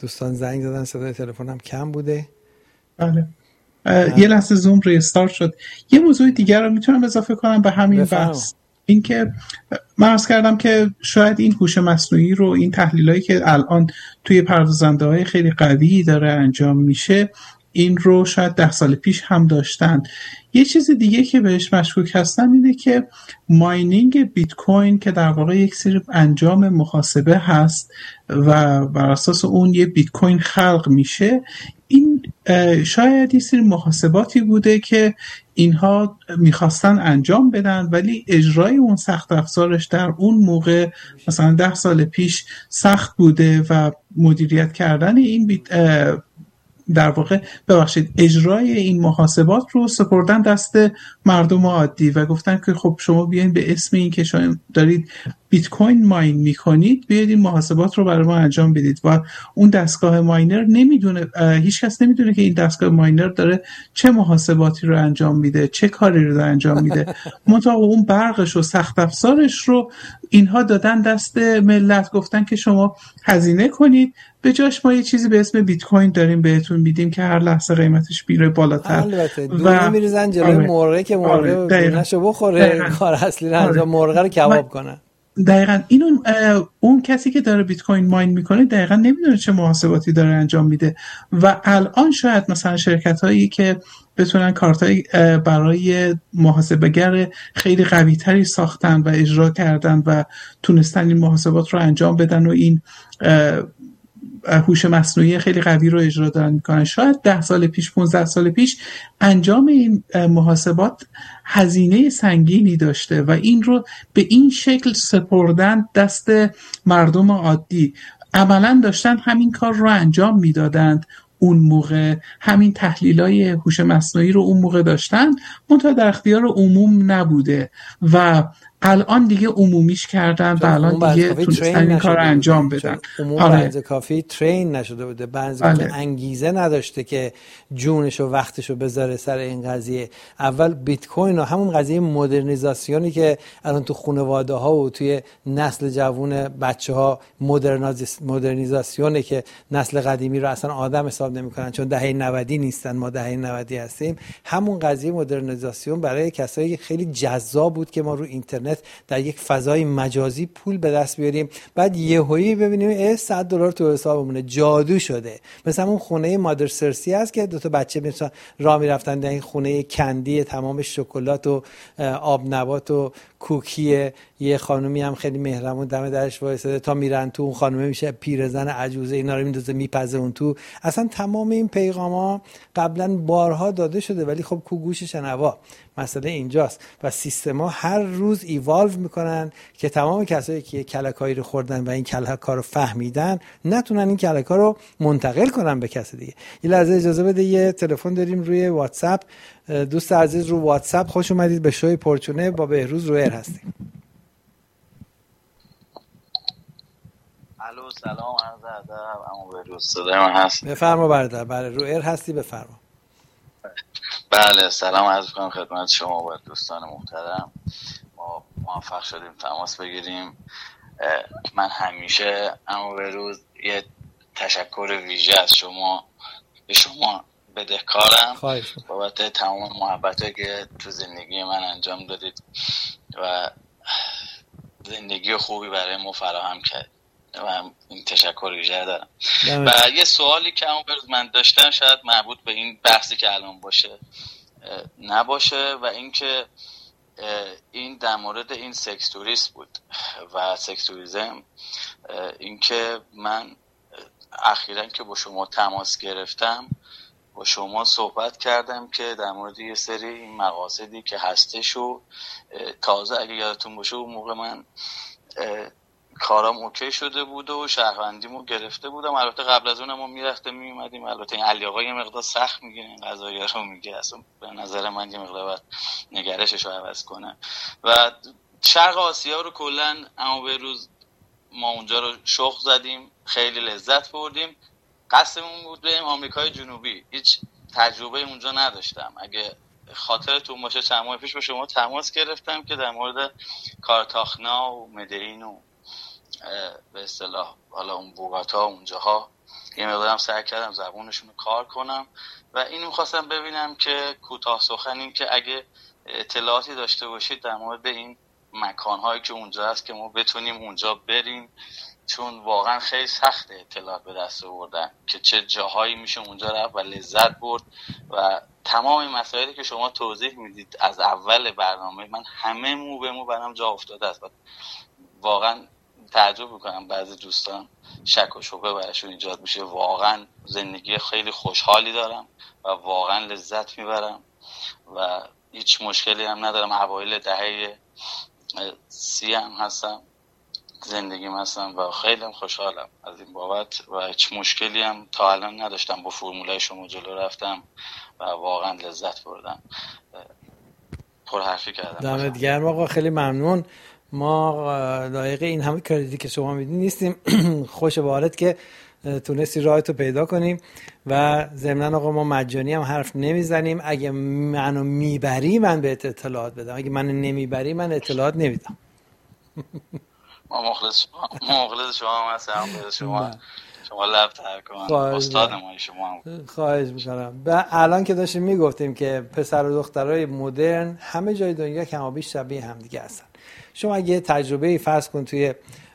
دوستان زنگ زدن، صدای تلفنم کم بوده. بله. یه لحظه زوم ریستارت شد. یه موضوع دیگر رو میتونم اضافه کنم به همین بحث، اینکه من عرض کردم که شاید این هوش مصنوعی رو، این تحلیلایی که الان توی پردازنده‌های خیلی قوی داره انجام میشه، این رو شاید 10 سال پیش هم داشتن. یه چیز دیگه که بهش مشکوک هستم اینه که ماینینگ بیت کوین که در واقع یک سری انجام محاسبه هست و بر اساس اون یه بیت کوین خلق میشه، این شاید یه سری محاسباتی بوده که اینها میخواستن انجام بدن، ولی اجرای اون سخت افزارش در اون موقع مثلا 10 سال پیش سخت بوده و مدیریت کردن این در واقع اجرای این محاسبات رو سپردن دست مردم عادی و گفتن که خب شما بیاین به اسم این که شما دارید بیت کوین ماین میکنید، بیاید این محاسبات رو برای ما انجام بدید. و اون دستگاه ماینر نمیدونه، هیچ کس نمیدونه که این دستگاه ماینر داره چه محاسباتی رو انجام میده، چه کاری رو انجام میده. منتها اون برقش و سخت افزارش رو اینها دادن دست ملت، گفتن که شما هزینه کنید، به جاش ما یه چیزی به اسم بیت کوین داریم بهتون میدیم که هر لحظه قیمتش میره بالاتر. البته دونه میریزن جلوی مرغه که مرغ دونه‌شو بخوره، کار اصلی رو انجام، مرغ رو کباب کنن. دقیقاً اینو اون کسی که داره بیت کوین ماین میکنه دقیقاً نمیدونه چه محاسباتی داره انجام میده. و الان شاید مثلا شرکت هایی که بتونن کارتای برای محاسبه‌گر خیلی قوی تری ساختن و اجرا کردن و تونستن این محاسبات رو انجام بدن و این هوش مصنوعی خیلی قوی رو اجرا دارن میکنن، شاید 10 سال پیش 15 سال پیش انجام این محاسبات هزینه سنگینی داشته و این رو به این شکل سپردن دست مردم عادی. عملا داشتن همین کار رو انجام میدادند اون موقع، همین تحلیلای هوش مصنوعی رو اون موقع داشتن، منتها در اختیار عموم نبوده و الان دیگه عمومیش کردن و الان دیگه تونستن این کار رو انجام بدن. عموم بنز کافی ترین نشده بوده، بنز کافی انگیزه نداشته که جونش و وقتش رو بذاره سر این قضیه. اول بیت کوین و همون قضیه مدرنیزاسیونی که الان تو خانواده ها و توی نسل جوون بچه ها مدرنیزاسیونه که نسل قدیمی رو اصلا آدم حساب نمی‌کنن چون دهه 90 نیستن، ما دهه 90 هستیم. همون قضیه مدرنیزاسیون برای کسایی خیلی جذاب بود که ما رو اینترنت در یک فضای مجازی پول به دست بیاریم، بعد یهویی ببینیم $100 تو حسابمونه، جادو شده. مثلا اون خونه مادر سرسی هست که دو تا بچه مثلا راه میرفتن در این خونه کندی تمام شکلات و آب نبات و کوکیه، یه خانومی هم خیلی مهربون دم درش وایساده، تا میرن تو اون خانومه میشه پیرزن عجوزه، اینا رو میندازه میپزه اون تو. اصلا تمام این پیغاما قبلا بارها داده شده ولی خب کو گوش شنوا. مسئله اینجاست و سیستما هر روز ایوالو میکنن که تمام کسایی که کلکایی رو خوردن و این کلکا رو فهمیدن نتونن این کلکا رو منتقل کنن به کسی دیگه. یه لحظه اجازه بده، یه تلفن داریم روی واتساپ. دوست عزیز رو واتساپ، خوش اومدید به شوی پرچونه، با بهروز رو ایر هستیم. الو سلام، عرض ادب. عمو بهروز صدای من هست؟ بفرما برادر. بله رو ایر هستی، بفرما. بله سلام عرض می‌کنم خدمت شما و دوستان محترم. ما موفق شدیم تماس بگیریم. من همیشه عمو بهروز یه تشکر ویژه از شما به شما بدهکارم بابت تمام محبتایی که تو زندگی من انجام دادید و زندگی خوبی برای ما فراهم کرد و این تشکر ویژه دارم. و یه سوالی که عمو بهروز من داشتم شاید مربوط به این بحثی که الان باشه نباشه و اینکه این در مورد این سکس توریست بود و سکس توریسم. اینکه من اخیراً که با شما تماس گرفتم با شما صحبت کردم که در مورد یه سری این مقاصدی که هستش و تازه اگه یادتون باشه اون موقع من کارام اوکی شده بود و شهروندیمو گرفته بودم. البته قبل از اونم ما میرفتیم میومدیم. البته این علی آقا یه مقدار سخت میگیره این قضایا رو میگه، اصلا به نظر من یه مقدار باید نگرشش رو عوض کنه. و شرق آسیا رو کلا عمو بهروز ما اونجا رو شخ زدیم، خیلی لذت بردیم. قصدمون بود بریم آمریکای جنوبی، هیچ تجربه اونجا نداشتم. اگه خاطرتون باشه چند ماه پیش با شما تماس گرفتم که در مورد کارتاخنا و مدرین و به اصطلاح حالا اون بوگاتا اونجاها یه مقدارم سعی کردم زبونشون رو کار کنم و اینو می‌خواستم ببینم که کوتاه سخن این که اگه اطلاعاتی داشته باشید در مورد این مکان‌هایی که اونجا هست که ما بتونیم اونجا بریم، چون واقعا خیلی سخته اطلاعات به دست آوردن که چه جاهایی میشه اونجا رفت و لذت برد و تمام این مسائلی که شما توضیح میدید از اول برنامه من همه مو به مو برام جا افتاده است. واقعا تعجب میکنم بعضی دوستان شک و شبهه براشون ایجاد میشه. واقعا زندگی خیلی خوشحالی دارم و واقعا لذت میبرم و هیچ مشکلی هم ندارم. اوایل دهه 30 هم هستم، زندگیم هستم و خیلی هم خوشحالم از این بابت و هیچ مشکلی هم تا الان نداشتم. با فرمولای شما جلو رفتم و واقعا لذت بردم. پر حرفی کردم. دمت گرم آقا، خیلی ممنون. ما لایق این همه کردیتی که شما میدین نیستیم. خوش به حالت که تونستی راهتو پیدا کنیم و ضمناً آقا ما مجانی هم حرف نمیزنیم. اگه منو میبری من بهت اطلاعات بدم، اگه منو نمیبری من اطلاعات نمیدم. ما مخلص شما هم هستم. شما لب تر کن، استاد ما شما هم. خواهش میکنم. الان که داشتیم میگفتیم که پسر و دخترای مدرن همه جای دنیا کمابیش شبیه هم دیگه هستن. شما اگه تجربه فرض کن توی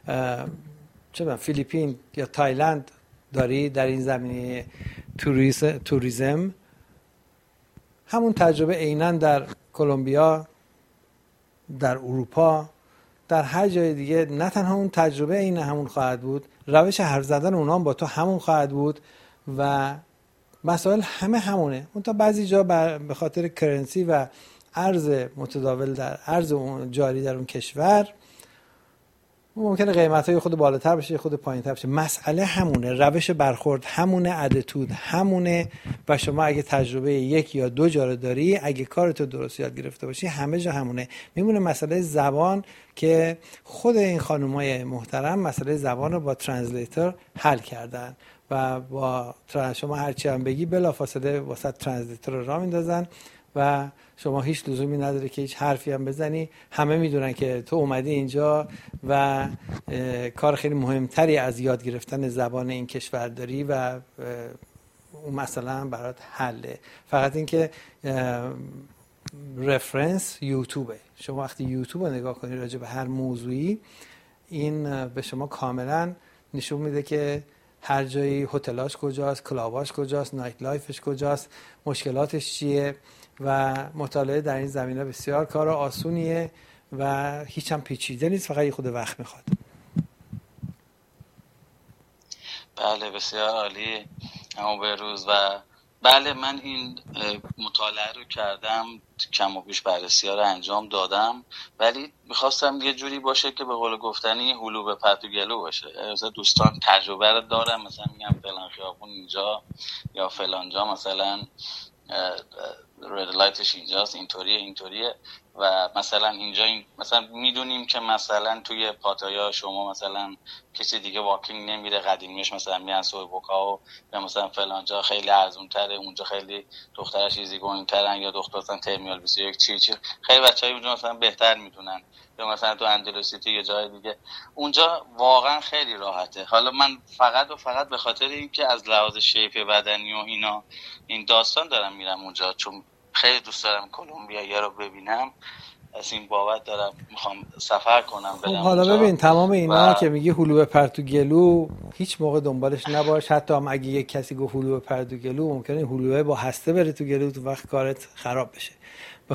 فیلیپین یا تایلند داری در این زمینه توریسم، همون تجربه عیناً در کلمبیا، در اروپا، در هر جای دیگه نه تنها اون تجربه عین همون خواهد بود، روش حرف زدن اونها هم با تو همون خواهد بود و مسائل همه همونه. اون تا بعضی جا به خاطر کرنسی و ارز متداول در ارز جاری در اون کشور ممکنه قیمت‌های خود بالاتر بشه خود پایین‌تر بشه. مسئله همونه، روش برخورد همونه، اتیتود همونه و شما اگه تجربه یک یا دو جا رو داری، اگه کارتو درست یاد گرفته باشی همه جا همونه. میمونه مسئله زبان که خود این خانمای محترم مسئله زبان رو با ترنسلیتور حل کردن و با شما هرچی هم بگی بلافاصله واسه ترنسلیتور رو راه میندازن و شما هیچ لزومی نداره که هیچ حرفی هم بزنی. همه میدونن که تو اومدی اینجا و کار خیلی مهمتری از یاد گرفتن زبان این کشور داری و اون مثلا برات حله. فقط اینکه رفرنس یوتیوبه. شما وقتی یوتیوب رو نگاه کنی راجع به هر موضوعی، این به شما کاملا نشون میده که هر جایی هتلاش کجاست، کلاباش کجاست، نایت لایفش کجاست، مشکلاتش چیه و مطالعه در این زمینه بسیار کار آسونیه و هیچ هم پیچیده نیست، فقط یه خود وقت میخواد. بله بسیار عالی اما بهروز. و بله من این مطالعه رو کردم، کم و بیش بررسی ها رو انجام دادم، ولی میخواستم یه جوری باشه که به قول گفتنی هلو به پرت و گلو باشه. مثلا دوستان تجربه رو دارم، مثلا میگم فلان خیابون اینجا یا فلان جا مثلا رد لایتش اینجاست، اینطوریه و مثلا اینجا مثلا میدونیم که مثلا توی پاتایا شما مثلا کسی دیگه واکینگ نمیره، قدیمیش مثلا میان سوی بوکاو یا مثلا فلان جا خیلی ارزون تره، اونجا خیلی دخترش ایزی گوینگ ترن یا دختر مثلا ترمینال 21 چی خیلی بچهای اونجا مثلا بهتر میدونن، یا مثلا تو اندلوسیتی یا جای دیگه اونجا واقعا خیلی راحته. حالا من فقط به خاطر اینکه از لحاظ شیپ بدنی و اینا این داستان دارم میرم اونجا، چون خیلی دوست دارم کلمبیا رو ببینم، از این بابت دارم میخوام سفر کنم برم. حالا ببین تمام اینا که میگی هلو پرتو گلو هیچ موقع دنبالش نباش. حتی هم اگه یک کسی گفت هلو پرتو گلو ممکنه هلوه با هسته بره تو گلو، تو وقت کارت خراب بشه. به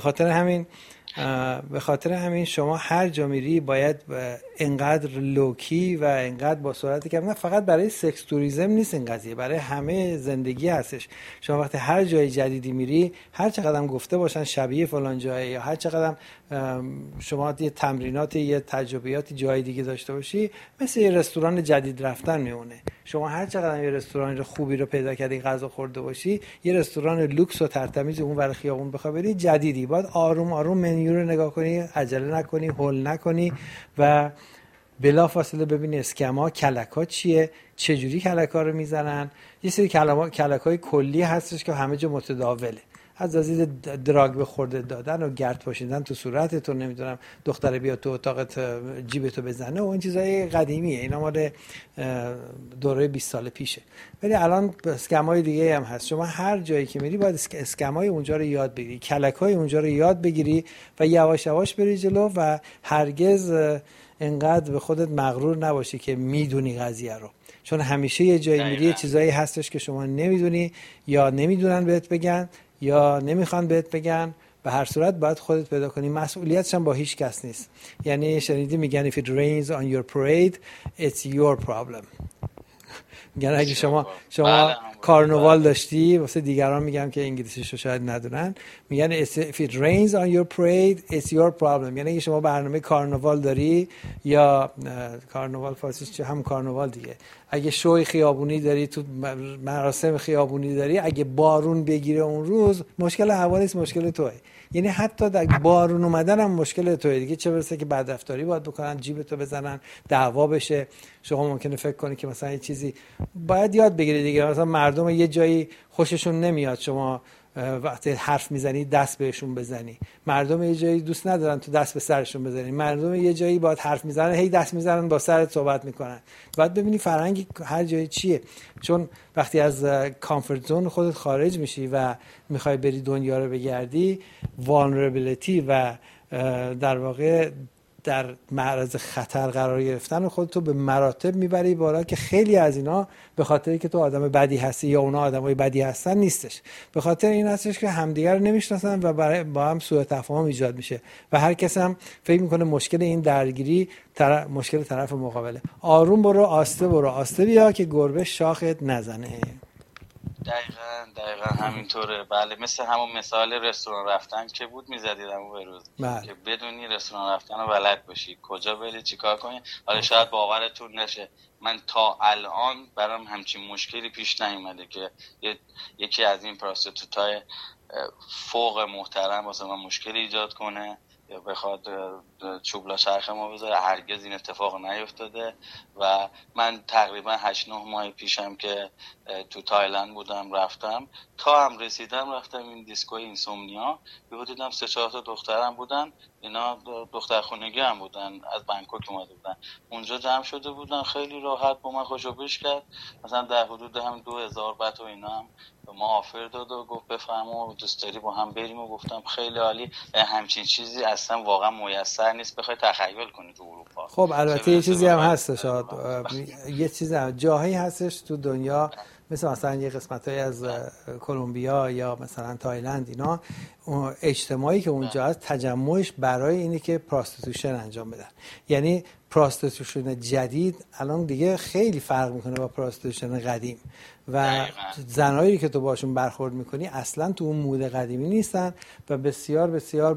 خاطر همین شما هر جا میری باید انقدر لوکی و انقدر با سرعت کم، نه فقط برای سکس توریسم نیست این قضیه، برای همه زندگی هستش. شما وقتی هر جای جدیدی میری، هر چقدر گفته باشن شبیه فلان جایه یا هر چقدر شما یه تمرینات یه تجربیات جای دیگه داشته باشی، مثل یه رستوران جدید رفتن میمونه. شما هر چقدر یه رستوران خوبی رو پیدا کردی غذا خورده باشی، یه رستوران لوکس و ترتمیز اون ور خیابون بخوای بری جدیدی، باید آروم آروم منیو رو نگاه کنی، عجله نکنی، هول نکنی و بلافاصله ببینی اسکما کلکا چیه، چه جوری کلکا رو میزنن. یه سری کلکای کلی هستش که همه جا متداوله. از دید دراگ به خورده دادن و گرد پاشیدن تو صورتت و نمیدونم دختر بیا تو اتاقت جیبتو بزنه و این چیزای قدیمیه، اینا مال دوره 20 سال پیشه. ولی الان اسکمای دیگه هم هست. شما هر جایی که میری باید اسکمای اونجا رو یاد بگیری، کلکای اونجا رو یاد بگیری و یواش یواش بری جلو و هرگز انقدر به خودت مغرور نباشی که میدونی قضیه رو، چون همیشه یه جایی میری چیزایی هستش که شما نمیدونی یا نمیدونن بهت بگن یا نمیخوان بهت بگن. به هر صورت باید خودت پیدا کنی. مسئولیتش هم با هیچ کس نیست. یعنی شنیدی میگن if it rains on your parade it's your problem. میگن اگه شما کارنوال داشتی، واسه دیگران میگم که انگلیسیشو شاید ندونن، میگن if it rains on your parade it's your problem. یعنی اگه شما برنامه کارنوال داری یا کارنوال فارسیش چه، هم کارنوال دیگه، اگه شوی خیابونی داری، تو مراسم خیابونی داری، اگه بارون بگیره اون روز مشکل هوا نیست، مشکل توئه. یعنی حتی در بارون اومدن هم مشکل توئه دیگه، چه برسه که بدرفتاری باید بکنن، جیبتو بزنن، دعوا بشه. شما ممکنه فکر کنی که مثلا یه چیزی باید یاد بگیری دیگه، مثلا مردم یه جایی خوششون نمیاد شما وقتی حرف میزنی دست بهشون بزنی، مردم یه جایی دوست ندارن تو دست به سرشون بزنی، مردم یه جایی باید حرف میزنن هی دست میزنن با سرت صحبت میکنن. باید ببینی فرهنگ هر جایی چیه، چون وقتی از کامفورت زون خودت خارج میشی و میخوای بری دنیا رو بگردی، vulnerability و در واقع در معرض خطر قرار گرفتن خودتو به مراتب میبری بالا که خیلی از اینا به خاطری که تو آدم بدی هستی یا اونا آدمای بدی هستن نیستش، به خاطر این هستش که همدیگر رو نمیشناسن و با هم سوء تفاهم ایجاد میشه و هر کس هم فکر میکنه مشکل این درگیری مشکل طرف مقابله. آروم برو، آسته بیا که گربه شاخت نزنه. دقیقا همینطوره. بله، مثل همون مثال رستوران رفتن که بود میزدیدم اون روز، که بدونی رستوران رفتن رو بلد باشی، کجا بری چیکار کنی. حالا شاید باورتون نشه من تا الان برام همچین مشکلی پیش نیومده که یکی از این پراستیتوتای فوق محترم واسه من مشکلی ایجاد کنه یا بخواد چوبلا چرخ ما بذاره. هرگز این اتفاق نیفتاده و من تقریبا 8-9 ماه پیشم که تو تایلند بودم رفتم، تا هم رسیدم این دیسکوی اینسومنیا، یهو دیدم 3-4 تا دخترم بودن، اینا دختر خونگی هم بودن، از بانکوک اومده بودن، اونجا جمع شده بودن، خیلی راحت با من خوشوبش کرد، مثلا در حدود هم 2000 بات و اینا هم ما آفر داد و گفت بفرما دوست داری با هم بریم و گفتم خیلی عالی. همچین چیزی اصلا واقعا میسر نیست بخوای تخیل کنی تو اروپا. خب البته یه چیزی هم هستش، یه چیزی هم جاهایی هستش تو دنیا مثلا یه قسمتایی از کلمبیا یا مثلا تایلند، اینا اجتماعی که اونجا هست تجمعش برای اینه که پراستیتوشن انجام بدن. یعنی پراستیتوشن جدید الان دیگه خیلی فرق میکنه با پراستیتوشن قدیم و زنایی که تو باشون برخورد میکنی اصلا تو اون مود قدیمی نیستن و بسیار بسیار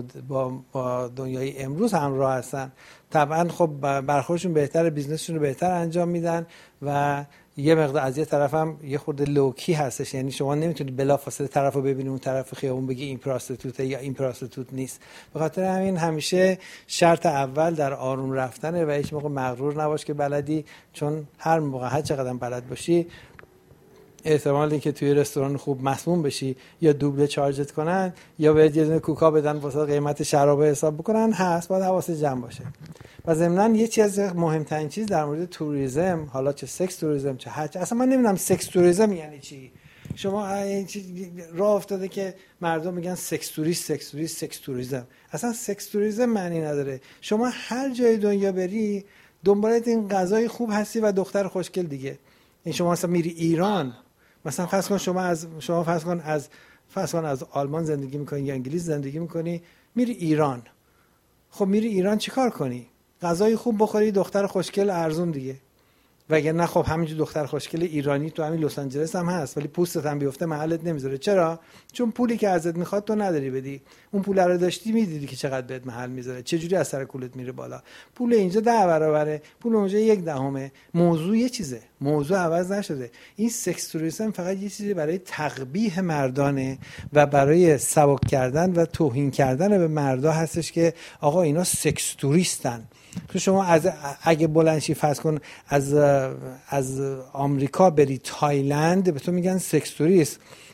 با دنیای امروز همراه هستن. طبعا خب برخوردشون بهتره، بیزنسشون رو بهتر انجام میدن و یه مقدار از یه طرف هم یه خورده لوکی هستش، یعنی شما نمیتونی بلافاصله طرف رو ببینی اون طرف خیابون بگی این پراستیتوته یا این پراستیتوت نیست. به خاطر همین همیشه شرط اول در آروم رفتنه و هیچ موقع مغرور نباش که بلدی، چون هر موقع هر چقدر بلد باشی احتمالی که توی رستوران خوب مسموم بشی یا دوبله چارجت کنن یا بهت یه دونه کوکا بدن واسه قیمت شراب حساب بکنن هست. باید حواست جمع باشه. و ضمناً یه چیز از مهمترین چیز در مورد توریسم، حالا چه سکس توریسم چه حج، اصلا من نمیدونم سکس توریسم یعنی چی. شما این راه افتاده که مردم میگن سکس توریسم. اصلا سکس توریسم معنی نداره. شما هر جای دنیا بری دنبال این غذای خوب هستی و دختر خوشگل دیگه. این شما مثلا میری ایران، مثلا فرض کن از آلمان زندگی میکنی یا انگلیس زندگی میکنی، میری ایران. خب میری ایران چیکار کنی؟ غذای خوب بخوری، دختر خوشگل ارزون دیگه. وگرنه خب همینجور دختر خوشگل ایرانی تو همین لس آنجلس هم هست ولی پوستت هم بیفته محلت نمیذاره. چرا؟ چون پولی که ازت میخواد تو نداری بدی. اون پول رو داشتی میدیدی که چقدر بهت محل میذاره، چه جوری از سر کولت میره بالا. پول اینجا 10 برابره، پول اونجا 1/10. موضوع یه چیزه، موضوع عوض نشده. این سکس توریسم فقط یه چیزی برای تقبیح مردانه و برای سبک کردن و توهین کردن به مردا هستش که آقا اینا سکس توریستن. شما اگه بلندشی فرض کن از آمریکا بری تایلند به تو میگن سکس توریست،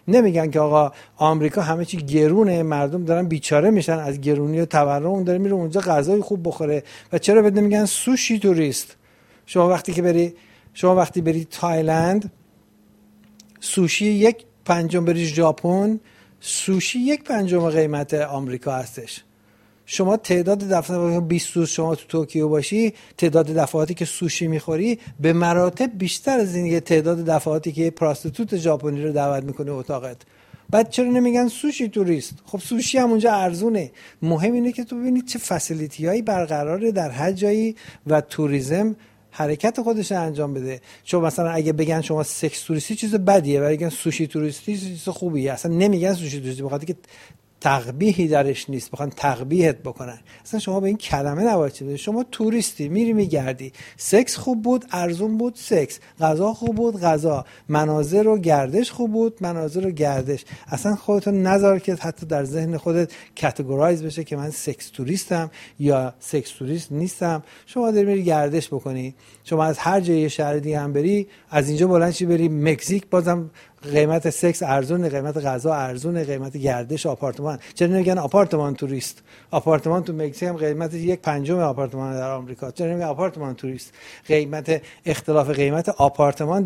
نمیگن که آقا آمریکا همه چی گرونه، مردم دارن بیچاره میشن از گرونی و تورم، اون داره میره اونجا غذای خوب بخوره. و چرا بده میگن سوشی توریست؟ شما وقتی بری تایلند سوشی 1/5، بری ژاپن سوشی 1/5 قیمت آمریکا هستش. شما تعداد دفعات 20 روز شما تو توکیو باشی، تعداد دفعاتی که سوشی میخوری به مراتب بیشتر از این تعداد دفعاتی که پراستیتوت ژاپنی رو دعوت میکنه اتاقت. بعد چرا نمیگن سوشی توریست؟ خب سوشی هم اونجا ارزونه. مهم اینه که تو ببینید چه فسیلیتی‌هایی برقراره در هر جایی و توریسم حرکت خودش انجام بده. چون مثلا اگه بگن شما سکس توریستی چیز بدیه، ولی بگن سوشی توریستی چیز خوبیه. اصلا نمیگن سوشی توریستی بخاطر که تقبیحی درش نیست، بخوان تقبیحت بکنن. اصلا شما به این کلمه نباید چه بدید. شما توریستی، میری میگردی، سکس خوب بود ارزون بود سکس، غذا خوب بود غذا، مناظر و گردش خوب بود مناظر و گردش. اصلا خودتون نذار که حتی در ذهن خودت کاتگورایز بشه که من سکس توریستم یا سکس توریست نیستم. شما داری میری گردش بکنی، شما از هر جای شهر دیگه هم بری، از اینجا بلند شی بری مکزیک، بازم قیمت سکس ارزونه، قیمت غذا ارزونه، قیمت گردش آپارتمان. چرا نمیگن آپارتمان توریست؟ آپارتمان تو مکزیک هم قیمت 1/5 آپارتمان در آمریکا. چرا نمیگن آپارتمان توریست؟ قیمت اختلاف قیمت آپارتمان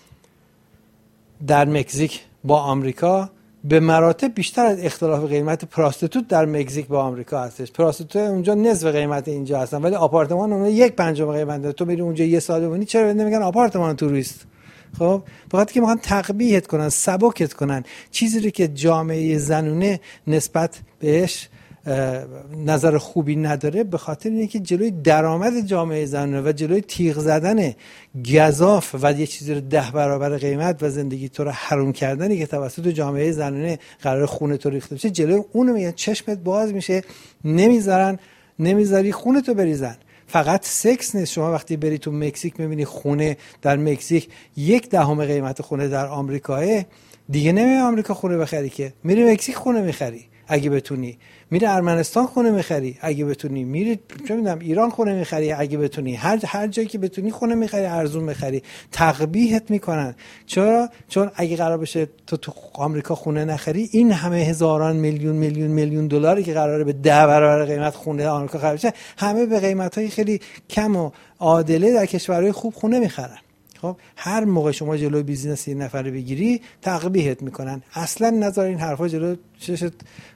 در مکزیک با آمریکا به مراتب بیشتر از اختلاف قیمت پراستیتوت در مکزیک با آمریکا هستش. پراستیتوت اونجا نصف قیمت اینجا هستن، ولی آپارتمان اونجا 1/5 قیمت. تو میری اونجا یه سال بمونی، چرا نمیگن آپارتمان توریست؟ خب فقط که میخوان تقبیحت کنن، سبکت کنن، چیزی رو که جامعه زنونه نسبت بهش نظر خوبی نداره، به خاطر اینه که جلوی درآمد جامعه زنونه و جلوی تیغ زدن گزاف و یه چیزی رو 10 برابر قیمت و زندگی تو رو حروم کردنی که توسط جامعه زنونه قرار خون تو ریخته بشه، جلوی اونو میگن چشمت باز میشه، نمیذاری خون تو بریزن. فقط سکس نیست. شما وقتی بری تو مکزیک میبینی خونه در مکزیک 1/10 قیمت خونه در آمریکاه، دیگه نمیری آمریکا خونه بخری که، میری مکزیک خونه میخری اگه بتونی، میری ارمنستان خونه میخری اگه بتونی، میری چه میدونم ایران خونه میخری اگه بتونی، هر جایی که بتونی خونه میخری، ارزون میخری. تقبیحت میکنن. چرا؟ چون اگه قرار بشه تو آمریکا خونه نخری، این همه هزاران میلیون دلاری که قراره به 10 برابر قیمت خونه آمریکا خرید بشه، همه به قیمتای خیلی کم و عادله در کشورهای خوب خونه میخرن. خب هر موقع شما جلوی بیزینس یه نفر بگیری، تقبیحت میکنن. اصلا نذار این حرفا جلو چشت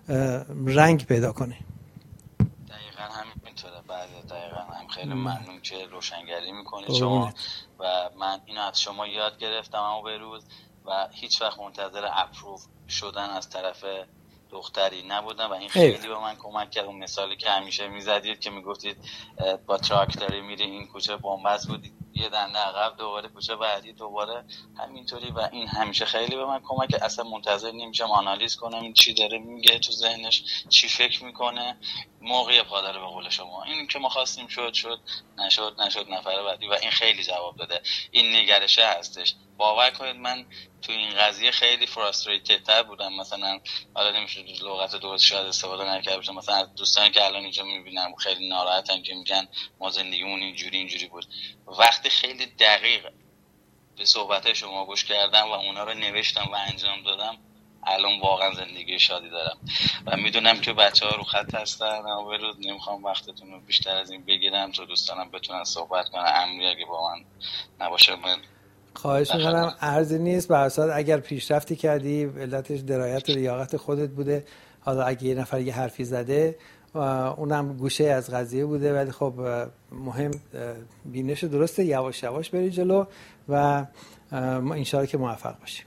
رنگ پیدا کنه. دقیقاً همینطوره. دقیقاً هم خیلی ممنون که روشنگری میکنید شما و من اینو از شما یاد گرفتم اما به روز و هیچ وقت منتظر اپروو شدن از طرف دختری نبودم و این خیلی به من کمک کرد. اون مثالی که همیشه میزدید که میگفتید با تراکتوری میری این کوچه بنبست بود، یه دنده عقب دوباره کوچه بعدی دوباره همینطوری، و این همیشه خیلی به من کمک کرد. اصلا منتظر نمیشم آنالیز کنم این چی داره میگه تو ذهنش، چی فکر میکنه، موقع پا داره به قول شما. این که ما خواستیم شد، نشد نفر بعدی، و این خیلی جواب داده. این نگرشه هستش. باور کنید من تو این قضیه خیلی فراستریتد تر بودم. مثلا حالا نمیشه لغت درست شاید استفاده نکرده باشم، مثلا از دوستانی که الان اینجا میبینم خیلی ناراحتن که میگن ما زندگیمون اینجوری بود. وقتی خیلی دقیق به صحبتای شما گوش کردم و اونا رو نوشتم و انجام دادم، الان واقعا زندگی شادی دارم و میدونم که بچه‌ها رو خط هستن. اما روز نمیخوام وقتتون رو بیشتر از این بگیرم تا دوستانم بتونن صحبت کنن. امری اگه با من نباشه من خواهش میکنم. عرضی نیست. به هر صورت اگر پیشرفتی کردی علتش درایت و لیاقت خودت بوده. حالا اگه یه نفر یه حرفی زده اونم گوشه از قضیه بوده، ولی خب مهم بینش درسته، یواش یواش بری جلو و ما انشالله که موفق باشیم.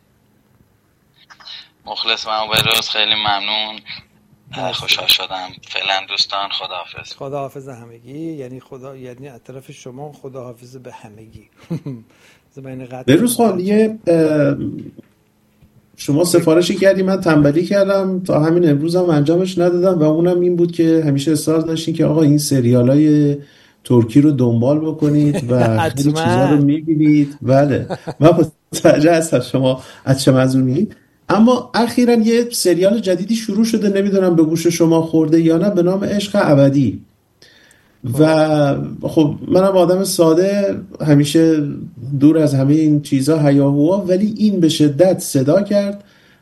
مخلص من بروز، خیلی ممنون، خوشحال شدم. فعلا دوستان، خداحافظ. خداحافظ همگی. یعنی از طرف شما خداحافظ به همگی. بروز خان، یه شما سفارشی کردی، من تنبلی کردم تا همین امروز هم انجامش ندادم و اونم این بود که همیشه اصرار داشتین که آقا این سریالای ترکی رو دنبال بکنید و خیلی چیزا رو میبینید. بله من متوجه هستم شما از چه منظور میگید. اما اخیراً یه سریال جدیدی شروع شده، نمیدونم به گوش شما خورده یا نه، به نام عشق ابدی. و خب منم آدم ساده، همیشه دور از همه این چیزا هیاهوها، ولی این به شدت صدا کرد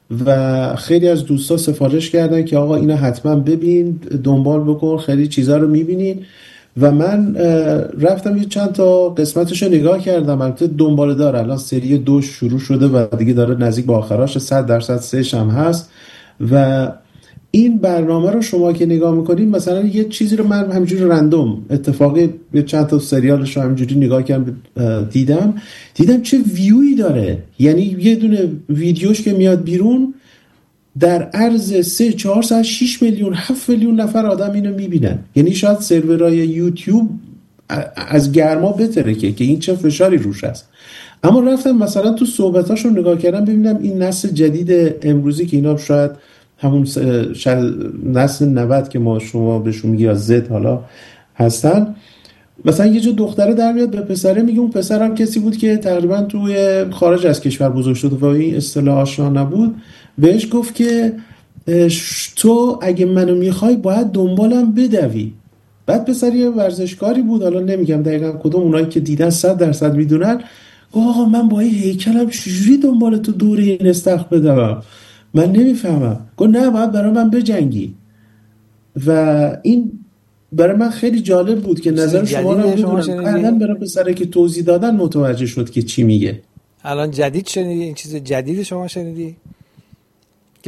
و خیلی از دوستا سفارش کردن که آقا اینو حتما ببین، دنبال بکن، خیلی چیزا رو میبینین. و من رفتم یه چند تا قسمتش رو نگاه کردم. البته دنبال داره، الان سری 2 شروع شده و دیگه داره نزدیک به آخراش، 100% 3 هم هست. و این برنامه رو شما که نگاه میکنین، مثلا یه چیزی رو من همینجوری رندوم اتفاقی یه چند تا سریالش رو همینجوری نگاه کردم، دیدم چه ویوی داره. یعنی یه دونه ویدیوش که میاد بیرون در عرض 3-4 ساعت 6 میلیون 7 میلیون نفر آدم اینو میبینن. یعنی شاید سرورهای یوتیوب از گرما بتره که این چه فشاری روش هست. اما رفتم مثلا تو صحبتاشو نگاه کردم ببینم این نسل جدید امروزی که اینا شاید همون نسل 90 که شما بهشون میگی یا زد حالا هستن، مثلا یه جا دختره در میاد به پسره میگه، اون پسرم کسی بود که تقریبا توی خارج از کشور بزرگ شده و این اصطلاح آشنا نبود، بهش گفت که تو اگه منو میخوای باید دنبالم بدوی. بعد پسر یه ورزشکاری بود، حالا نمیگم دقیقا کدوم، اونایی که دیدن 100% میدونن، آقا من با این هیکلم چجوری دنبال تو دوره این استخ بدوم؟ من نمیفهمم. گفت نه باید برای من بجنگی. و این برای من خیلی جالب بود که نظر شما رو بدونم. بعدن برای پسره که توضیح دادن متوجه شد که چی میگه. الان جدید شنیدی؟ این چیز جدید شما شنیدی؟ که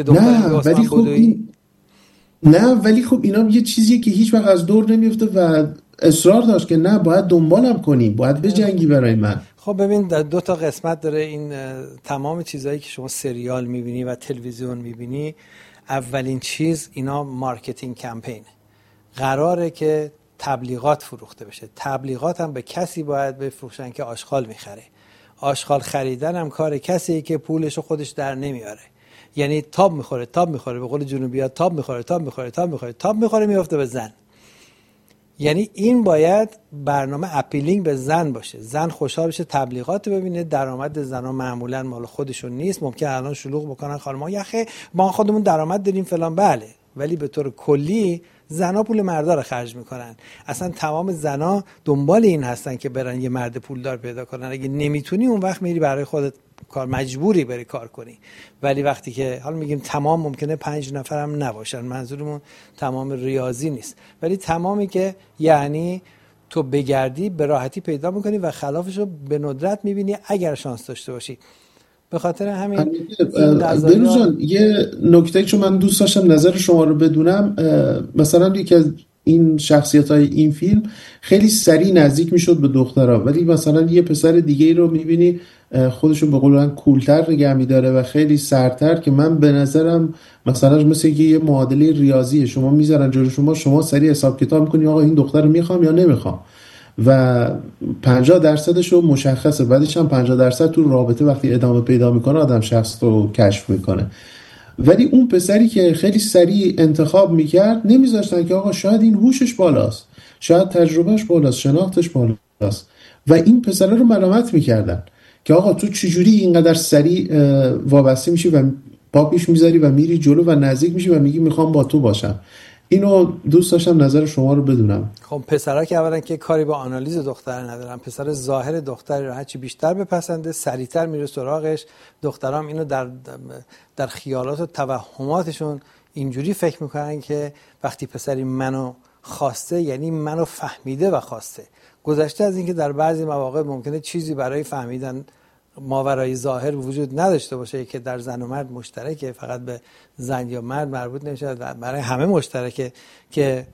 نه ولی خب اینا یه چیزیه که هیچ وقت از دور نمیفته و اصرار داشت که نه باید دنبالم کنی، باید بجنگی برای من. خب ببین 2 تا قسمت داره این تمام چیزایی که شما سریال میبینی و تلویزیون میبینی. اولین چیز اینا مارکتینگ کمپین، قراره که تبلیغات فروخته بشه. تبلیغات هم به کسی باید بفروشن که آشغال میخره. آشغال خریدن هم کار کسیه که پولشو خودش در نمیاره. یعنی تاب میخوره به قول جنوبی‌ها، تاب میخوره میفته به زن. یعنی این باید برنامه اپیلینگ به زن باشه، زن خوشحال بشه، تبلیغات ببینه. درآمد زنا معمولا مال خودشون نیست، ممکن الان شلوغ بکنن خانم‌ها یخه ما خودمون درآمد داریم فلان، بله، ولی به طور کلی زنا پول مردا رو خرج میکنن. اصلا تمام زنا دنبال این هستن که برن یه مرد پولدار پیدا کنن. اگه نمیتونی اون وقت میری برای خودت کار، مجبوری بری کار کنی. ولی وقتی که حالا میگیم تمام، ممکنه 5 نفر هم نباشن، منظورمون تمام ریاضی نیست، ولی تمامی که یعنی تو بگردی به راحتی پیدا میکنی و خلافش رو به ندرت میبینی اگر شانس داشته باشی. به خاطر همین بروزان یه نکته چون من دوست داشتم نظر شما رو بدونم، مثلا یکی از این شخصیت‌های این فیلم خیلی سریع نزدیک میشد به دخترها، ولی مثلا یه پسر دیگه رو میبینی خودشون به قول من کولتر نگه میداره و خیلی سرتر، که من به نظرم مثلا مثل یه معادله ریاضیه، شما میذارن جلوی شما سریع حساب کتاب میکنی آقا این دختر رو میخوام یا نمیخوام و 50% رو مشخصه، بعدش هم 50% تو رابطه وقتی ادامه پیدا میکنه آدم شخص رو کشف میکنه. ولی اون پسری که خیلی سریع انتخاب میکرد نمیذاشتن که آقا شاید این هوشش بالاست، شاید تجربهش بالاست، شناختش بالاست، و این پسر رو ملامت میکردن که آقا تو چجوری اینقدر سریع وابسته میشی و پا پیش میذاری و میری جلو و نزدیک میشی و میگی میخوام با تو باشم. اینو دوست داشتم نظر شما رو بدونم. خب پسرها که اولا که کاری با آنالیز دختر ندارن، پسر ظاهر دختر رو هرچی بیشتر بپسنده سریعتر میره سراغش. دخترام اینو در خیالات و توهماتشون اینجوری فکر میکنن که وقتی پسری منو خواسته یعنی منو فهمیده و خواسته، گذشته از اینکه در بعضی مواقع ممکنه چیزی برای فهمیدن ماورای ظاهر وجود نداشته باشه که در زن و مرد مشترکه، فقط به زن یا مرد مربوط نمیشه، برای همه مشترکه که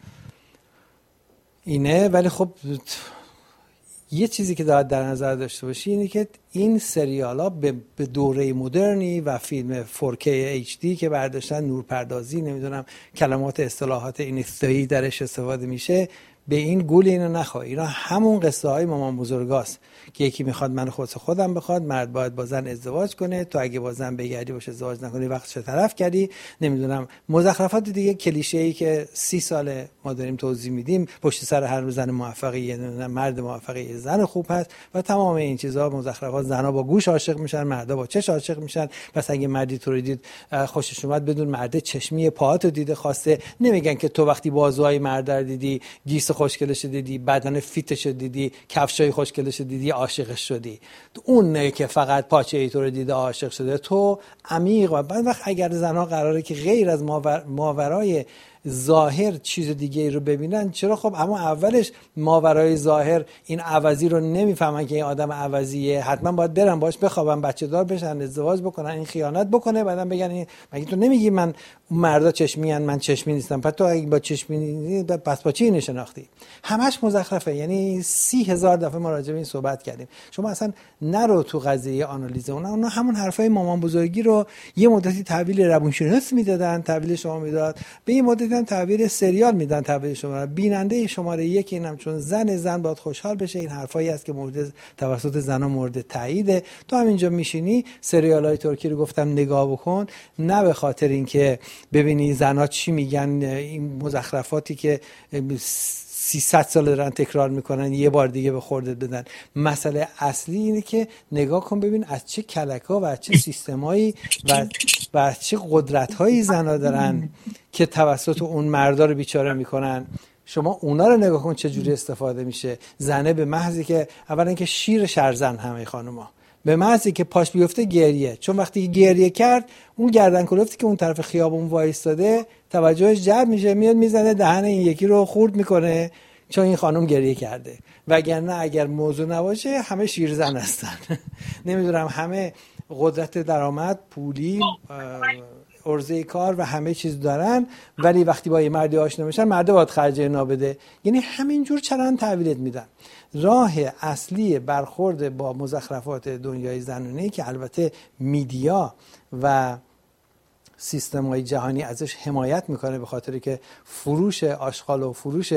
اینه. ولی خب یه چیزی که باید در نظر داشته باشی اینه که این سریال ها به دوره مدرنی و فیلم 4K HD که برداشتن، نورپردازی، نمیدونم کلمات اصطلاحات اینستایی درش استفاده میشه، به این گول اینو نخواه. اینا همون قصه های مامان بزرگاست که یکی میخواد من خودم بخواد، مرد باید با زن ازدواج کنه، تو اگه با زن بگردی باشه ازدواج نکنی وقتش طرف کردی، نمیدونم مزخرفات دیگه کلیشه‌ای که 30 ساله ما داریم توضیح میدیم، پشت سر هر زن موفقی یه مرد موفقی یه زن خوب هست و تمام این چیزها مزخرفات. زنا با گوش عاشق میشن، مردا با چش عاشق میشن. پس اگه مردی تو رو دید خوشش اومد بدون مرد چشمی پاهاتو دیده خواسته، نمیگن که تو وقتی بازوهای مرد رو دیدی گیس خوشگلش دیدی، بدن فیتش دیدی، کفشای خوشگلش دیدی، عاشقش شدی. اون نه که فقط پاچه ای تو رو دیده عاشق شده. تو عمیق و بعد وقت اگر زنها قراره که غیر از ماورای ظاهر چیز دیگه رو ببینن، چرا؟ خب اما اولش ماورای ظاهر این عوضی رو نمیفهمن که این آدم عوضیه، حتما باید برن باش بخوابن، بچه دار بشن، ازدواج بکنن، این خیانت بکنه، بعدن بگن این مگه تو نمیگی من مردا چشمی ان من چشمی نیستم؟ پس تو اگه با چشمی نیستی پس با چی نشناختی؟ همش مزخرفه. یعنی 30,000 دفعه ما راجع به این صحبت کردیم. شما اصلا نرو تو قضیه آنالیز اونا همون حرفای مامان بزرگی رو یه مدتی تحویل روانشناس میدادن، تحویل شما میداد، به این مدتی هم تحویل سریال میدن، تحویل شما بیننده شماره 1 اینم چون زن باید خوشحال بشه. این حرفایی است که مورد توسط زنا مورد تاییده. تو همینجا میشینی سریالای ترکی رو گفتم نگاه بکن، نه به خاطر اینکه ببینی زنا چی میگن، این مزخرفاتی که 300 سال دارن تکرار میکنن یه بار دیگه به خوردت بدن. مسئله اصلی اینه که نگاه کن ببین از چه کلکا و از چه سیستمایی و از چه قدرت‌هایی زنا دارن که توسط اون مردا رو بیچاره میکنن. شما اونا رو نگاه کن چجوری استفاده میشه. زنه به محضی که اولا که شیر شرزن همه خانوما، به محضی که پاش بیفته گریه، چون وقتی که گریه کرد اون گردن کلفتی که اون طرف خیابون وایستاده توجهش جلب میشه، میاد میزنه دهن این یکی رو خورد میکنه چون این خانم گریه کرده. وگرنه اگر موضوع نباشه همه شیرزن هستن. نمیدونم همه قدرت درآمد، پولی، عرضه کار و همه چیز دارن، ولی وقتی با یه مردی آشنا میشن مرده باید خرج نابده. یعنی همینجور چرا تحویلت میدن. راه اصلی برخورد با مزخرفات دنیای زنانه‌ای که البته میدیا و سیستم‌های جهانی ازش حمایت میکنه به خاطر که فروش آشغال و فروش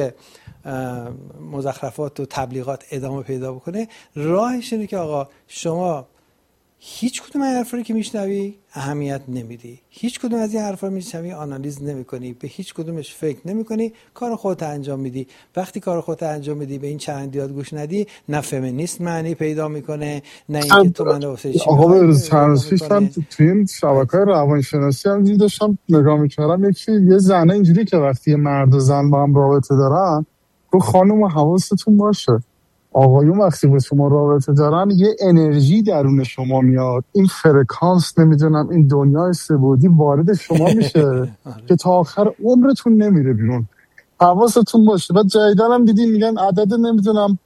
مزخرفات و تبلیغات ادامه پیدا بکنه، راهش اینه که آقا شما هیچ کدوم از حرفا رو که میشنوی اهمیت نمیدی، هیچ کدوم از این حرفا رو میشنوی آنالیز نمیکنی، به هیچ کدومش فکر نمیکنی، کار خودت انجام میدی. وقتی کار خودت انجام میدی به این چرندیات گوش ندی، نه فمینیست معنی پیدا میکنه، نه اینکه تو من واسه چی آقا به چند روز پیش من تو این شبکه‌های روانشناسی هم دیدم نگاه میکردم، یه زنه اینجوری که وقتی یه مرد و زن با هم رابطه دارن، تو خانم حواستون باشه آقایون وقتی با شما رابطه دارن یه انرژی درون شما میاد، این فرکانس نمیدونم این دنیای سه‌بعدی وارد شما میشه که تا آخر عمرتون نمیره بیرون. حواستون باشه. بعد جدیدن هم دیدین میگن عدد نمیدونم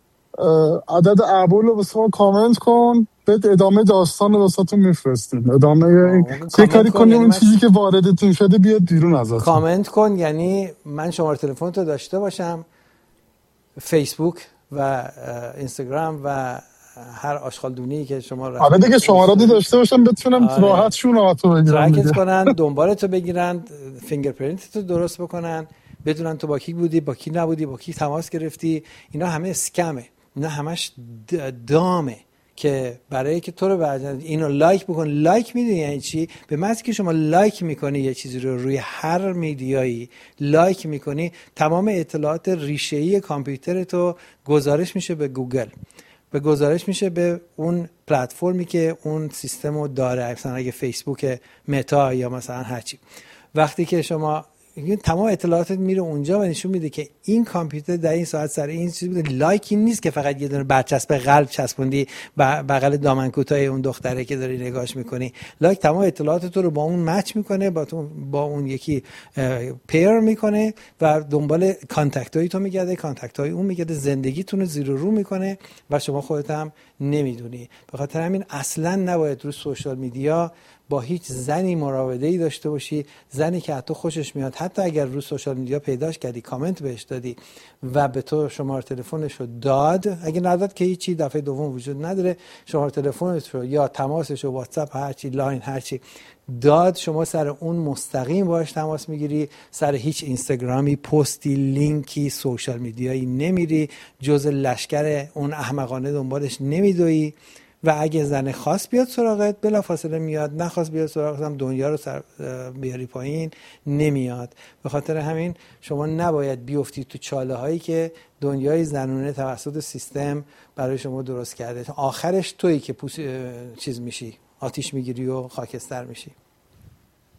عدد اعبول رو واسه ما کامنت کن، بعد ادامه داستان رو واسهتون میفرستیم، ادامه یه کاری کنیم اون چیزی که واردتون شده بیاد بیرون ازتون. کامنت کن یعنی من شماره تلفن تو داشته باشم، فیسبوک و اینستاگرام و هر آشغالدونی که شما آره دیگه شماره داشته باشم بتونم راحت شونهاتو بگیرم، ترکت کنن، دنبالتو بگیرن، فینگرپرینتتو درست بکنن، بدونن تو با کی بودی، با کی نبودی، با کی تماس گرفتی. اینا همه اسکمه، اینا همش دامه که برای که تو رو بعدن اینو لایک بکن. لایک میدونی یعنی چی؟ به محضی که شما لایک میکنی یه چیزی رو روی هر میدیایی لایک میکنی، تمام اطلاعات ریشه‌ای کامپیوتر تو گزارش میشه به گوگل، به گزارش میشه به اون پلتفرمی که اون سیستمو داره، مثلا اگه فیسبوک، متا یا مثلا هرچی. وقتی که شما تمام اطلاعاتت میره اونجا و نشون میده که این کامپیوتر در این ساعت سر این چیز بوده. لایک این نیست که فقط یه دونه برچسب قلب چسبوندی بغل دامن کوتاه اون دختره که داری نگاهش میکنی. لایک تمام اطلاعات تو رو با اون مچ میکنه، با اون یکی پیر میکنه و دنبال کانتکت های تو میگرده، کانتکت های اون میگرده، زندگیتون رو زیر و رو میکنه و شما خودت هم نمیدونی. به خاطر همین اصلا نباید رو سوشال میدیا با هیچ زنی مراوده‌ای داشته باشی، زنی که حتی خوشش میاد، حتی اگر رو سوشال میدیا پیداش کردی، کامنت بهش دادی و به تو شماره تلفنش رو داد، اگه نداد که هیچی، دفعه دوم وجود نداره، شماره تلفنش رو یا تماسش رو واتساپ هرچی لاین هرچی داد، شما سر اون مستقیم باهاش تماس میگیری، سر هیچ اینستاگرامی، پستی، لینکی، سوشال میدیایی نمیری، جز لشکر اون احمقانه دنبالش نمیدوی و اگه زن خواست بیاد سراغت بلافاصله میاد، نخواست بیاد سراغت هم دنیا رو بیاری پایین نمیاد. به خاطر همین شما نباید بیفتید تو چاله هایی که دنیای زنونه توسط سیستم برای شما درست کرده. آخرش تویی که چیز میشی، آتیش میگیری و خاکستر میشی.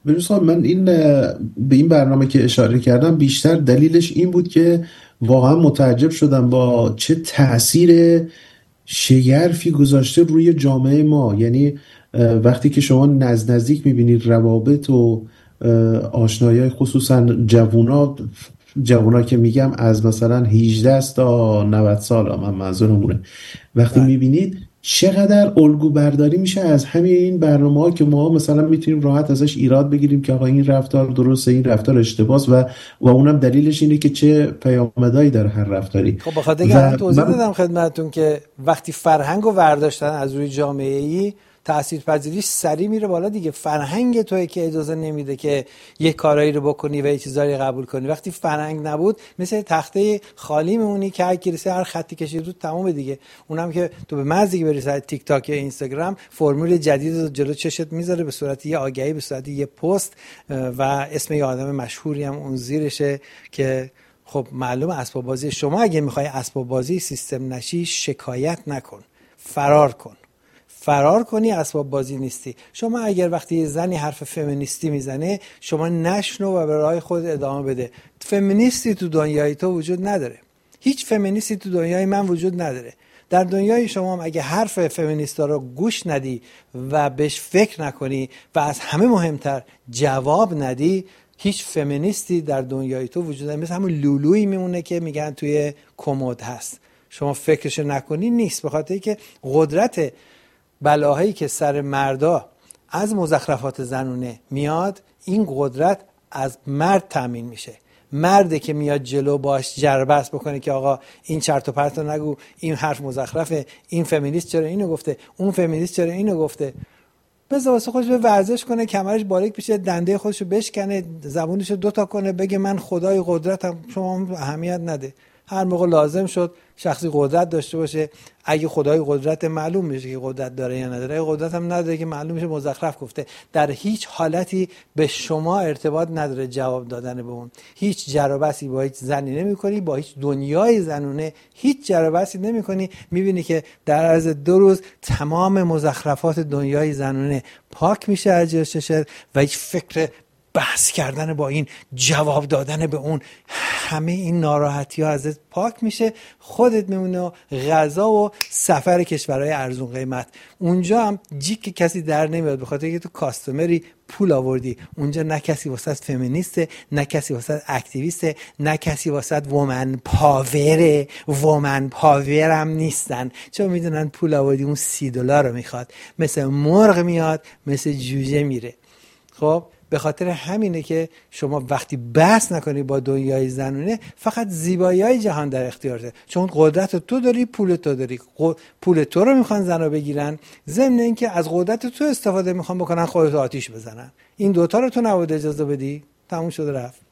ببین من به این برنامه که اشاره کردم بیشتر دلیلش این بود که واقعا متعجب شدم با چه تأثیر شگرفی گذاشته روی جامعه ما. یعنی وقتی که شما نزدیک میبینید روابط و آشنایی، خصوصا جوونا که میگم از مثلا 18 تا 90 سال، من منظورمونه، وقتی میبینید چقدر الگو برداری میشه از همین برنامه ها که ما مثلا میتونیم راحت ازش ایراد بگیریم که آقا این رفتار درسته، این رفتار اشتباهه، و اونم دلیلش اینه که چه پیامدهایی داره هر رفتاری. خب بخاطر اینکه من توضیح دادم خدمتتون که وقتی فرهنگ رو برداشتن از روی جامعه‌ای، تاثیرپذیریش سریع میره بالا دیگه. فرهنگ توئه که اجازه نمیده که یه کارایی رو بکنی و یه چیزایی قبول کنی. وقتی فرهنگ نبود مثل تخته خالی میمونی که هر کی هر خطی کشید رو تمام دیگه. اونم که تو به محضی که بری سر تیک تاک یا اینستاگرام فرمول جدید رو جلو چشت میذاره به صورت یه آگهی، به صورت یه پست و اسم یه آدم مشهوری هم اون زیرشه که خب معلومه اسباب بازی. شما اگه میخوای اسباب بازی سیستم نشی شکایت نکن، فرار کنی اسباب بازی نیستی. شما اگر وقتی زنی حرف فمینیستی میزنه شما نشنو و به راه خود ادامه بده. فمینیستی تو دنیای تو وجود نداره، هیچ فمینیستی تو دنیای من وجود نداره. در دنیای شما هم اگه حرف فمینیستا رو گوش ندی و بهش فکر نکنی و از همه مهمتر جواب ندی، هیچ فمینیستی در دنیای تو وجود نداره. مثل همون لولویی میمونه که میگن توی کمد هست، شما فکرش نکنی نیست. به خاطر اینکه قدرت بلاهایی که سر مردا از مزخرفات زنونه میاد، این قدرت از مرد تامین میشه. مرده که میاد جلو باش جربس بکنه که آقا این چرت و پرت رو نگو، این حرف مزخرفه، این فمینیست چرا اینو گفته، اون فمینیست چرا اینو گفته. بذار واسه خودش به ورزش کنه، کمرش باریک بشه، دنده خودشو بشکنه، زبونشو دوتا کنه، بگه من خدای قدرتم. شما اهمیت نده. هر موقع لازم شد شخصی قدرت داشته باشه، اگه خدای قدرت معلوم میشه که قدرت داره یا نداره، اگه قدرت هم نداره که معلوم میشه مزخرف گفته، در هیچ حالتی به شما ارتباط نداره جواب دادن به اون. هیچ جرابسی با هیچ زنی نمی‌کنی، با هیچ دنیای زنونه هیچ جرابسی نمی‌کنی. می‌بینی که در عرض 2 روز تمام مزخرفات دنیای زنونه پاک میشه از جشنش و هیچ فکر بحث کردن با این، جواب دادن به اون، همه این ناراحتی ها ازت پاک میشه. خودت میمونه غذا و سفر کشورهای ارزون قیمت. اونجا هم جیک کسی در نمیاد، به خاطر اینکه تو کاستومری پول آوردی. اونجا نه کسی واسط فمینیسته، نه کسی واسط اکتیویسته، نه کسی واسط وومن پاوره. وومن پاور هم نیستن، چون میدونن پول آوردی اون $30 رو میخواد. مثل مرغ میاد، مثل جوجه میره. خب به خاطر همینه که شما وقتی بحث نکنی با دنیای زنونه، فقط زیبایی‌های جهان در اختیارته. چون قدرت تو داری، پول تو داری. پول تو رو میخوان زنا بگیرن، ضمن اینکه از قدرت تو استفاده میخوان بکنن، خودت آتیش بزنن. این دوتا رو تو نباید اجازه بدی. تموم شده رفت.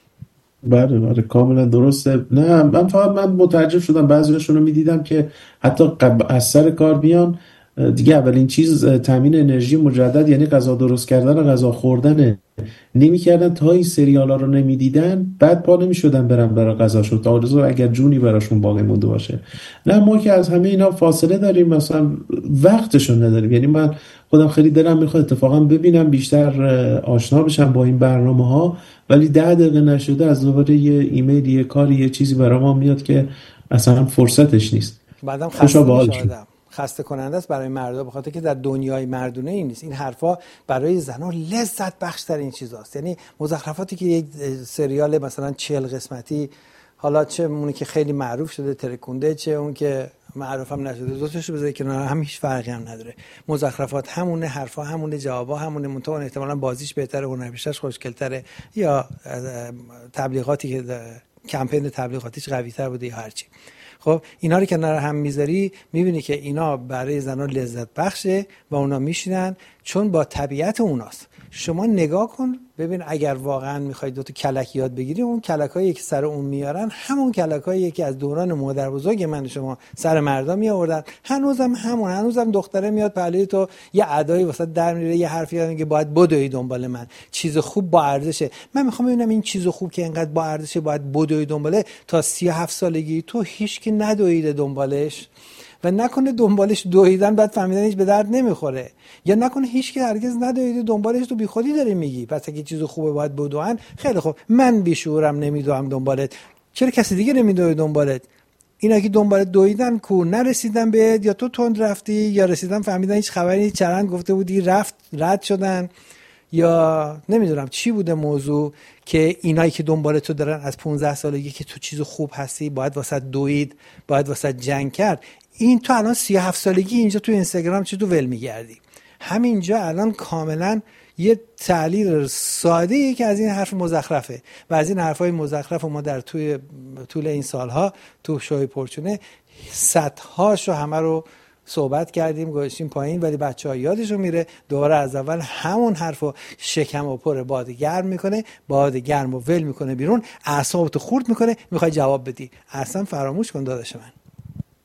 بله کاملا درسته. نه من متعجب شدم، بعضیاشون رو میدیدم که حتی از سر کار بیان دیگه اولین چیز تامین انرژی مجدد، یعنی غذا درست کردن و غذا خوردن نمی‌کردن تا این سریالا رو نمیدیدن، بعد پا نمی‌شدن برن برای غذاشون تا آرزو اگر جونی براشون باقی مونده باشه. نه ما که از همه اینا فاصله داریم، مثلا وقتشون نداریم. یعنی من خودم خیلی دلم میخواد اتفاقا ببینم، بیشتر آشنا بشم با این برنامه‌ها، ولی 10 دقیقه نشده از دوباره یه ایمیل، یه کاری، یه چیزی برام ما میاد که اصلا فرصتش نیست. بعدم خسته کننده است برای مردا، به خاطر که در دنیای مردونه این نیست. این حرفا برای زنان لذت بخش ترین چیزاست. یعنی مزخرفاتی که یک سریال مثلا 40 قسمتی، حالا چه اونی که خیلی معروف شده ترکونده، چه اون که معروف هم نشده، دوتاشو بذاری کنار هم، هیچ فرقی هم نداره. مزخرفات همونه، حرفا همونه، جوابا همونه، منتها احتمالاً بازیش بهتره، هنرپیشش خوشگل‌تره، یا تبلیغاتی که کمپین تبلیغاتیش قوی‌تر بوده یا هرچی. خب اینا رو کنار هم میذاری، میبینی که اینا برای زنان لذت بخشه و اونا میشینن، چون با طبیعت اوناست. شما نگاه کن ببین، اگر واقعا میخوای دوتا کلک یاد بگیری، اون کلکایی که سر اون میارن همون کلکایی که از دوران مادر بزرگ من شما سر مردا می آوردن. هنوزم دختره میاد پهلوی تو یه ادایی واسه در میره، یه حرفی میگه باید بدوی دنبال من، چیز خوب با ارزشه. من میخوام ببینم این چیز خوب که اینقدر با ارزشه باید بدوی دنباله، تا 37 سالگی تو هیچکی ندویده دنبالش و نکنه دنبالش دویدن بعد فهمیدن هیچ به درد نمیخوره، یا نکنه هیچ کی هرگز ندویده دنبالش تو بیخودی داری میگی پس اگه چیز خوبه باید بدوئن. خیلی خوب، من بیشعورم نمیدوام دنبالت، چرا کسی دیگه نمیدوه دنبالت؟ اینا که دنبالت دویدن کو نرسیدن بهت، یا تو تند رفتی، یا رسیدن فهمیدن هیچ خبری نیست، چرند گفته بودی رفت رد شدن، یا نمیدونم چی بوده موضوع که اینایی که دنبال تو دارن از 15 سالگی که تو چیز خوب هستی باید واسه دوید، باید واسه جنگ کرد. این تو الان 37 سالگی اینجا تو اینستاگرام چی تو ول میگردی؟ همینجا الان کاملا یه تعلیل ساده‌ای که از این حرف مزخرفه و از این حرفای مزخرف ما در طول این سالها تو شوی پرچونه صدهاشو همه رو صحبت کردیم گذاشتیم پایین، ولی بچه‌ها یادشون میره دوباره از اول همون حرفو شکم و پر باد گرم میکنه، باد گرم و ول میکنه بیرون، اعصابتو خورد میکنه، میخوای جواب بدی اصلا فراموش کن داداش من.